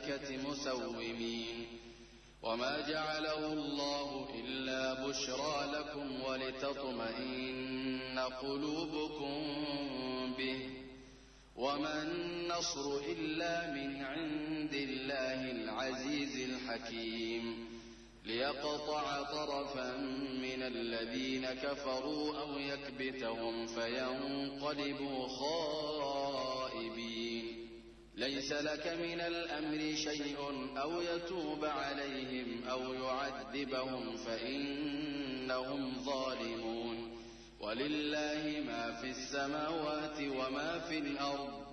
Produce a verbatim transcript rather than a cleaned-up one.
الملائكة مسومين وما جعله الله إلا بشرى لكم ولتطمئن قلوبكم به وما النصر إلا من عند الله العزيز الحكيم ليقطع طرفا من الذين كفروا أو يكبتهم فينقلبوا خائبين ليس لك من الأمر شيء أو يتوب عليهم أو يعذبهم فإنهم ظالمون ولله ما في السماوات وما في الأرض